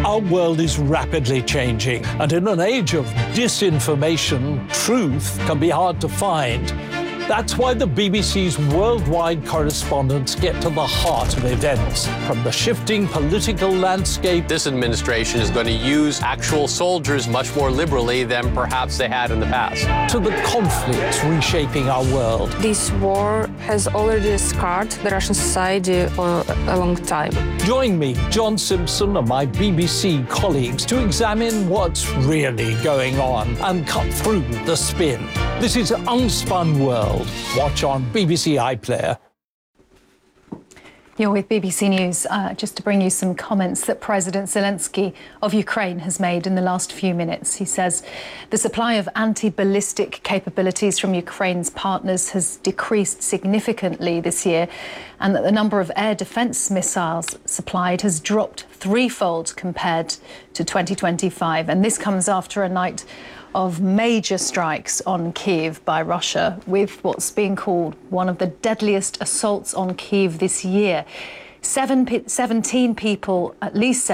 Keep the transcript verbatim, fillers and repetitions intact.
Our world is rapidly changing, and in an age of disinformation, truth can be hard to find. That's why the B B C's worldwide correspondents get to the heart of events. From the shifting political landscape, this administration is going to use actual soldiers much more liberally than perhaps they had in the past, to the conflicts reshaping our world. This war has already scarred the Russian society for a long time. Join me, John Simpson, and my B B C colleagues to examine what's really going on and cut through the spin. This is Unspun World. Watch on B B C iPlayer. You're with B B C News. Uh, just to bring you some comments that President Zelensky of Ukraine has made in the last few minutes. He says the supply of anti-ballistic capabilities from Ukraine's partners has decreased significantly this year, and that the number of air defence missiles supplied has dropped threefold compared to twenty twenty-five. And this comes after a night of major strikes on Kyiv by Russia, with what's being called one of the deadliest assaults on Kyiv this year. Seven, seventeen people, at least